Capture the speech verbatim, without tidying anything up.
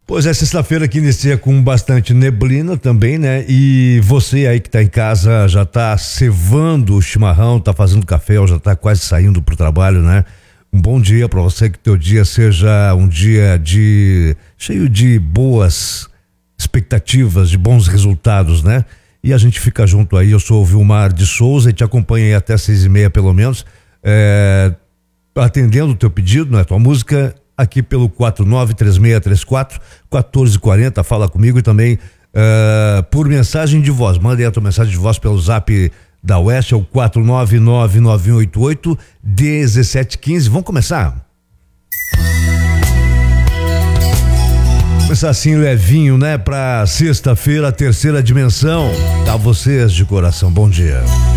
Pois é, sexta-feira que inicia com bastante neblina também, né? E você aí que tá em casa já tá cevando o chimarrão, tá fazendo café ou já tá quase saindo pro trabalho, né? Um bom dia para você, que teu dia seja um dia de cheio de boas expectativas, de bons resultados, né? E a gente fica junto aí. Eu sou o Vilmar de Souza e te acompanho aí até seis e meia pelo menos, é, atendendo o teu pedido, né? Tua música aqui pelo quatro nove três seis três quatro um quatro quatro zero, fala comigo, e também uh, por mensagem de voz. Mande aí a tua mensagem de voz pelo zap da Oeste, é o quatro nove nove nove um oito oito um sete um cinco. Vamos começar? Começar assim levinho, né? Pra sexta-feira, terceira dimensão. A vocês de coração, bom dia.